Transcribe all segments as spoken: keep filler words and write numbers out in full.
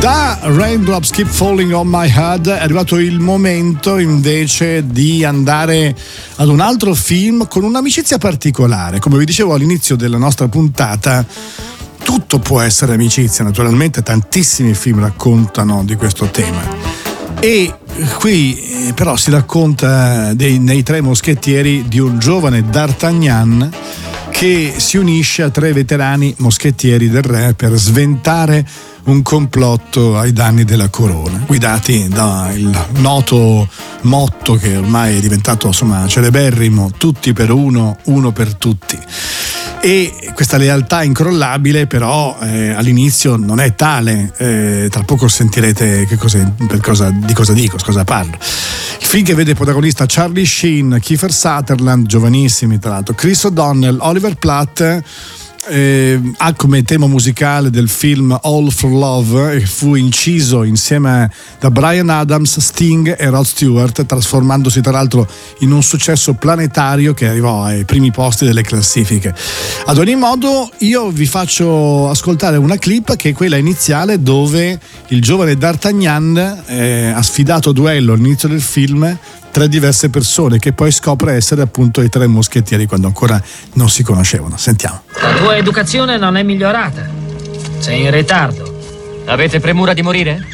Da Raindrops Keep Falling on My Head è arrivato il momento invece di andare ad un altro film con un'amicizia particolare. Come vi dicevo all'inizio della nostra puntata, tutto può essere amicizia, naturalmente tantissimi film raccontano di questo tema. E qui però si racconta dei, nei Tre Moschettieri di un giovane D'Artagnan che si unisce a tre veterani moschettieri del re per sventare un complotto ai danni della corona, guidati dal noto motto che ormai è diventato insomma celeberrimo: tutti per uno, uno per tutti. E questa lealtà incrollabile però eh, all'inizio non è tale, eh, tra poco sentirete che cosa, per cosa, di cosa dico, cosa parlo. Il film che vede protagonista Charlie Sheen, Kiefer Sutherland, giovanissimi tra l'altro, Chris O'Donnell, Oliver Platt. Eh, ha come tema musicale del film All for Love e fu inciso insieme da Bryan Adams, Sting e Rod Stewart, trasformandosi tra l'altro in un successo planetario che arrivò ai primi posti delle classifiche. Ad ogni modo io vi faccio ascoltare una clip che è quella iniziale dove il giovane D'Artagnan eh, ha sfidato a duello all'inizio del film tre diverse persone che poi scopre essere appunto i tre moschettieri quando ancora non si conoscevano. Sentiamo. La tua educazione non è migliorata. Sei in ritardo. Avete premura di morire?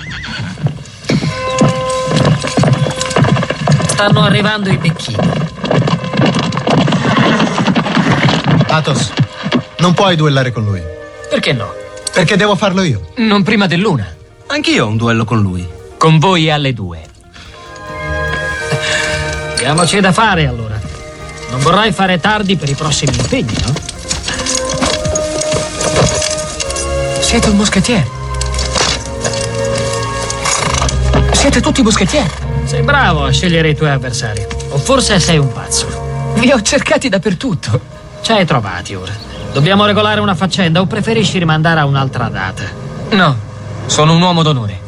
Stanno arrivando i becchini. Athos, non puoi duellare con lui. Perché no? Perché devo farlo io. Non prima dell'una. Anch'io ho un duello con lui. Con voi alle due. Diamoci da fare allora. Non vorrai fare tardi per i prossimi impegni, no? Siete un moschettiere. Siete tutti moschettieri. Sei bravo a scegliere i tuoi avversari. O forse sei un pazzo. Vi ho cercati dappertutto. Ci hai trovati ora. Dobbiamo regolare una faccenda o preferisci rimandare a un'altra data? No, sono un uomo d'onore.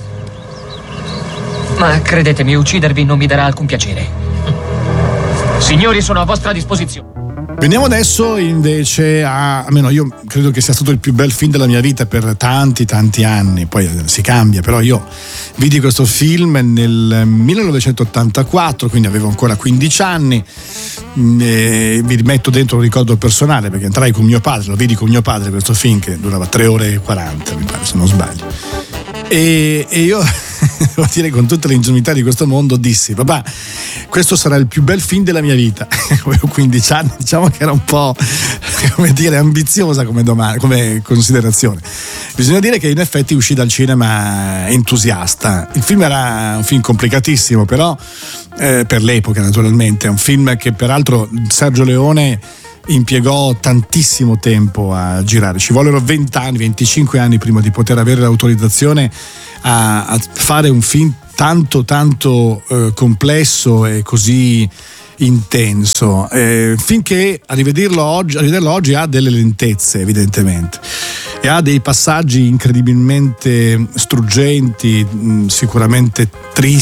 Ma credetemi, uccidervi non mi darà alcun piacere. Signori, sono a vostra disposizione. Veniamo adesso invece a, almeno io credo che sia stato il più bel film della mia vita per tanti tanti anni, poi si cambia, però io vidi questo film nel millenovecentottantaquattro, quindi avevo ancora quindici anni, e vi metto dentro un ricordo personale perché entrai con mio padre, lo vidi con mio padre questo film che durava tre ore e quaranta, mi pare, se non sbaglio. E, e io devo dire, con tutta l'ingenuità di questo mondo, dissi: papà, questo sarà il più bel film della mia vita. Avevo quindici anni, diciamo che era un po', come dire, ambiziosa come, domanda, come considerazione. Bisogna dire che in effetti uscì dal cinema entusiasta. Il film era un film complicatissimo, però eh, per l'epoca naturalmente, è un film che peraltro Sergio Leone impiegò tantissimo tempo a girare, ci vollero venti anni, venticinque anni prima di poter avere l'autorizzazione a, a fare un film tanto tanto eh, complesso e così intenso, eh, finché a rivederlo oggi, a rivederlo oggi ha delle lentezze evidentemente e ha dei passaggi incredibilmente struggenti, mh, sicuramente tristi,